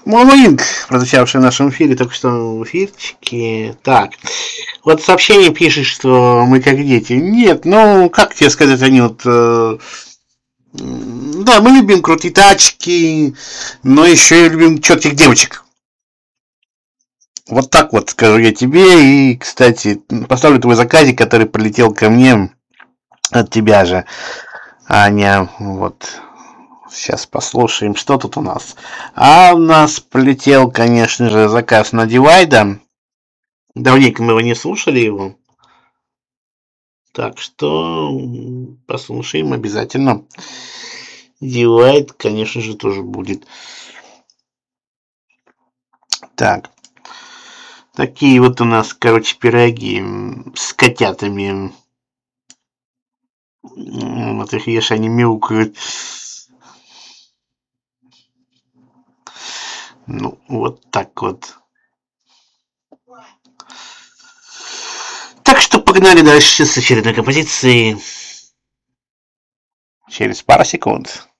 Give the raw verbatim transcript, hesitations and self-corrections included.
Монолинк, прозвучавший в нашем эфире, только что в эфирчике. Так, вот сообщение пишет, что мы как дети. Нет, ну, как тебе сказать, они вот... Э, да, мы любим крутые тачки, но еще и любим четких девочек. Вот так вот скажу я тебе. И, кстати, поставлю твой заказик, который прилетел ко мне от тебя же, Аня. Вот. Сейчас послушаем, что тут у нас. А у нас полетел, конечно же, заказ на Дивайда. Давненько мы его не слушали его. Так что послушаем обязательно. Дивайд, конечно же, тоже будет. Так. Такие вот у нас, короче, пироги с котятами. Вот их ешь, они мяукают. Ну, вот так вот. Так что погнали дальше с очередной композицией. Через пару секунд.